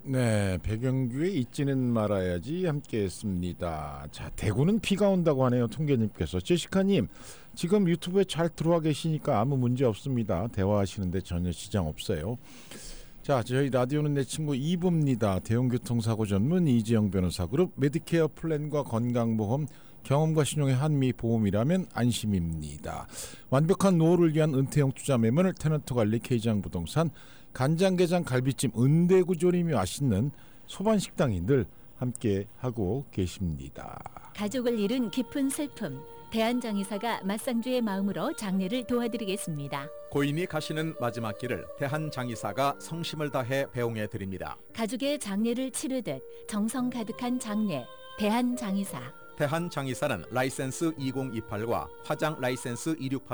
네, 백영규의 잊지는 말아야지 함께했습니다. 자, 대구는 비가 온다고 하네요. 통계님께서. 제시카님, 지금 유튜브에 잘 들어와 계시니까 아무 문제 없습니다. 대화하시는데 전혀 지장 없어요. 자, 저희 라디오는 내 친구 2부입니다. 대형교통사고 전문 이지영 변호사 그룹 메디케어 플랜과 건강보험 경험과 신용의 한미보험이라면 안심입니다. 완벽한 노후를 위한 은퇴형 투자 매매를 테너트관리 K장부동산 간장게장 갈비찜 은대구조림이 맛있는 소반식당이 늘 함께하고 계십니다. 가족을 잃은 깊은 슬픔, 대한장의사가 맞상주의 마음으로 장례를 도와드리겠습니다. 고인이 가시는 마지막 길을 대한장의사가 성심을 다해 배웅해 드립니다. 가족의 장례를 치르듯 정성 가득한 장례, 대한장의사. 대한장의사는 라이센스 2028과 화장 라이센스 268